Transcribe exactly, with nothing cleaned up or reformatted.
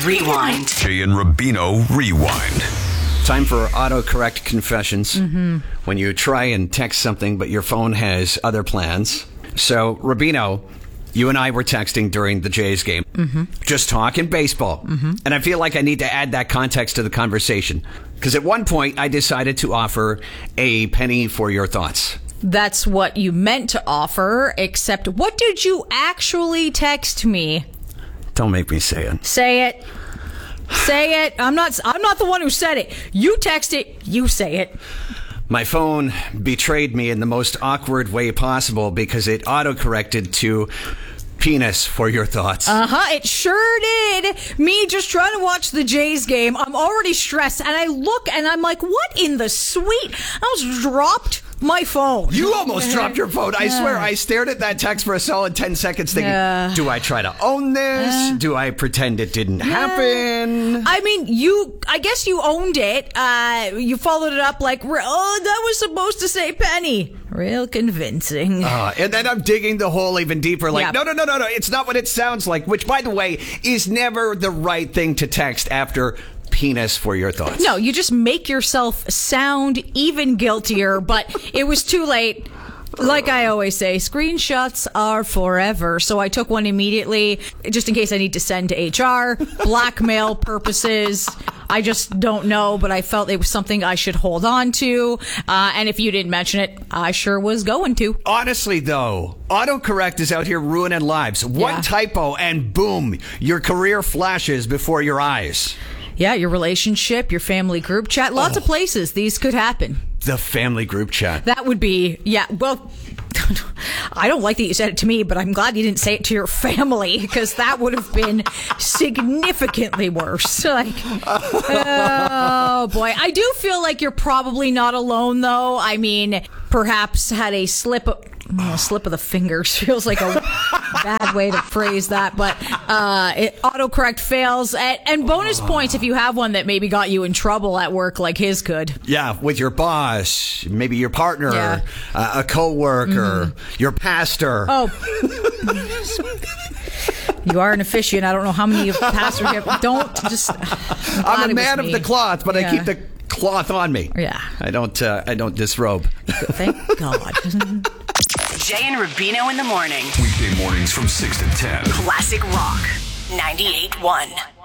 Rewind. Jay and Rubino Rewind. Time for autocorrect confessions. Mm-hmm. When you try and text something, but your phone has other plans. So, Rubino, you and I were texting during the Jays game. Mm-hmm. Just talking baseball. Mm-hmm. And I feel like I need to add that context to the conversation. Because at one point, I decided to offer a penny for your thoughts. That's what you meant to offer, except what did you actually text me? Don't make me say it. Say it. Say it. I'm not I'm not the one who said it. You text it. You say it. My phone betrayed me in the most awkward way possible because it autocorrected to penis for your thoughts. Uh-huh, it sure did. Me just trying to watch the Jays game. I'm already stressed, and I look, and I'm like, what in the sweet? I almost dropped my phone. You almost dropped your phone. I swear, I stared at that text for a solid ten seconds thinking, Yeah. do I try to own this? Uh, do I pretend it didn't happen? I mean, you, I guess you owned it. Uh, you followed it up like, oh, that was supposed to say penny. Real convincing. Uh, and then I'm digging the hole even deeper. Like, Yeah. no, no, no, no, no. It's not what it sounds like. Which, by the way, is never the right thing to text after penis for your thoughts. No, you just make yourself sound even guiltier, but it was too late. Like I always say, screenshots are forever. So I took one immediately, just in case I need to send to H R, blackmail purposes. I just don't know, but I felt it was something I should hold on to. Uh, and if you didn't mention it, I sure was going to. Honestly, though, autocorrect is out here ruining lives. One Yeah. typo and boom, your career flashes before your eyes. Yeah, your relationship, your family group chat, lots Oh. of places these could happen. The family group chat. That would be, yeah, well, I don't like that you said it to me, but I'm glad you didn't say it to your family, because that would have been significantly worse. Like, oh boy. I do feel like you're probably not alone, though. I mean, perhaps had a slip of, oh, slip of the fingers feels like a bad way to phrase that, but uh, it, autocorrect fails. And, and bonus points if you have one that maybe got you in trouble at work like his could. Yeah, with your boss, maybe your partner, Yeah. uh, a coworker, your pastor. Oh. You are an officiant. I don't know how many pastors you have. Don't just. I'm, glad I'm a it was man of me. the cloth, but Yeah. I keep the cloth on me. Yeah. I don't. Uh, I don't disrobe. Thank God. Jay and Rubino in the morning. Weekday mornings from six to ten. Classic Rock ninety-eight point one.